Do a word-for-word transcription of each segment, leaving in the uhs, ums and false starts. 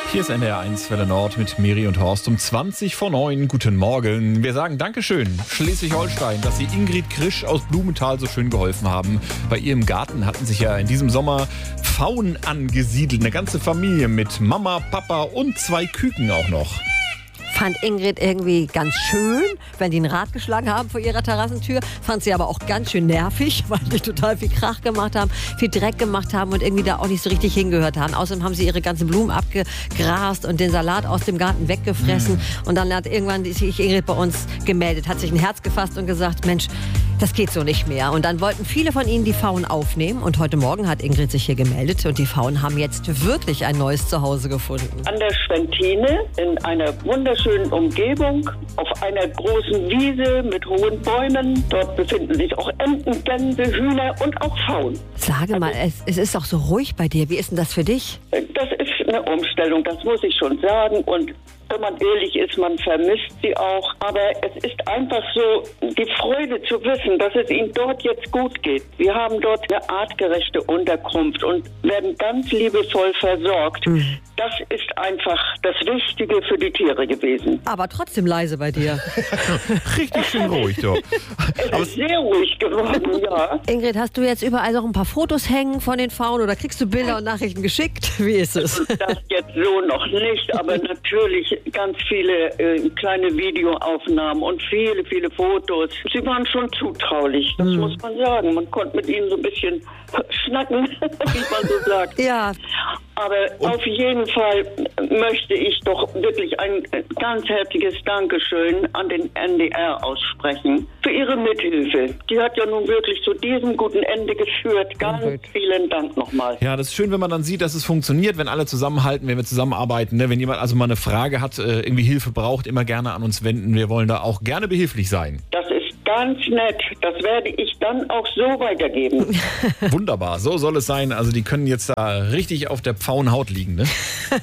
Hier ist N D R eins Welle Nord mit Miri und Horst um zwanzig vor neun. Guten Morgen. Wir sagen Dankeschön, Schleswig-Holstein, dass Sie Ingrid Krisch aus Blumenthal so schön geholfen haben. Bei ihrem Garten hatten sich ja in diesem Sommer Pfauen angesiedelt. Eine ganze Familie mit Mama, Papa und zwei Küken auch noch. Fand Ingrid irgendwie ganz schön, wenn die ein Rad geschlagen haben vor ihrer Terrassentür. Fand sie aber auch ganz schön nervig, weil die total viel Krach gemacht haben, viel Dreck gemacht haben und irgendwie da auch nicht so richtig hingehört haben. Außerdem haben sie ihre ganzen Blumen abgegrast und den Salat aus dem Garten weggefressen. Mhm. Und dann hat irgendwann sich Ingrid bei uns gemeldet, hat sich ein Herz gefasst und gesagt, Mensch, das geht so nicht mehr. Und dann wollten viele von ihnen die Pfauen aufnehmen. Und heute Morgen hat Ingrid sich hier gemeldet. Und die Pfauen haben jetzt wirklich ein neues Zuhause gefunden. An der Schwentine, in einer wunderschönen Umgebung, auf einer großen Wiese mit hohen Bäumen. Dort befinden sich auch Enten, Gänse, Hühner und auch Pfauen. Sage mal, es, es ist doch so ruhig bei dir. Wie ist denn das für dich? Das ist eine Umstellung, das muss ich schon sagen. Und wenn man ehrlich ist, man vermisst sie auch. Aber es ist einfach so die Freude zu wissen, dass es ihnen dort jetzt gut geht. Wir haben dort eine artgerechte Unterkunft und werden ganz liebevoll versorgt. Mhm. Das ist einfach das Wichtige für die Tiere gewesen. Aber trotzdem leise bei dir. Richtig schön ruhig, doch. Es ist sehr ruhig geworden, ja. Ingrid, hast du jetzt überall noch ein paar Fotos hängen von den Pfauen oder kriegst du Bilder und Nachrichten geschickt? Wie ist es? Das jetzt so noch nicht, aber natürlich ganz viele äh, kleine Videoaufnahmen und viele, viele Fotos. Sie waren schon zutraulich, das hm. muss man sagen. Man konnte mit ihnen so ein bisschen schnacken, wie man so sagt. Ja. Aber und auf jeden Fall möchte ich doch wirklich ein ganz herzliches Dankeschön an den N D R aussprechen für Ihre Mithilfe. Die hat ja nun wirklich zu diesem guten Ende geführt. Ganz okay. Vielen Dank nochmal. Ja, das ist schön, wenn man dann sieht, dass es funktioniert, wenn alle zusammenhalten, wenn wir zusammenarbeiten. Ne? Wenn jemand also mal eine Frage hat, irgendwie Hilfe braucht, immer gerne an uns wenden. Wir wollen da auch gerne behilflich sein. Das ist ganz nett. Das werde ich dann auch so weitergeben. Wunderbar, so soll es sein. Also die können jetzt da richtig auf der Pfauenhaut liegen, ne?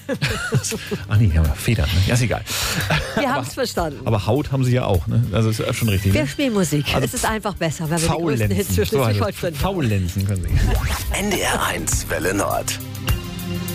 Ach nee, die haben ja Federn, ne? Ja, ist egal. Wir haben es verstanden. Aber Haut haben sie ja auch, ne? Also ist schon richtig. Wir ne? spielen Musik. Also es ist einfach besser, weil wir die größten Hits für Schleswig-Holstein haben. Faulenzen können sie. N D R eins Welle Nord.